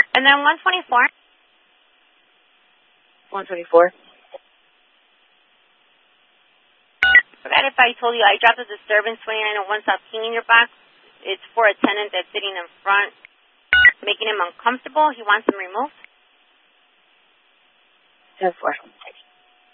And then 124. 124. Forgot if I told you I dropped a disturbance 2901 South King in your box. It's for a tenant that's sitting in front, making him uncomfortable. He wants him removed. 10-4.